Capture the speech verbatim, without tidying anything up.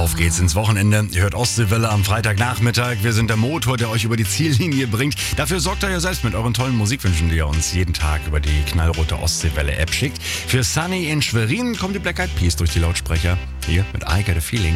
Auf geht's ins Wochenende. Ihr hört Ostseewelle am Freitagnachmittag. Wir sind der Motor, der euch über die Ziellinie bringt. Dafür sorgt ihr ja selbst mit euren tollen Musikwünschen, die ihr uns jeden Tag über die knallrote Ostseewelle-App schickt. Für Sunny in Schwerin kommt die Black Eyed Peas durch die Lautsprecher. Hier mit I Got a Feeling.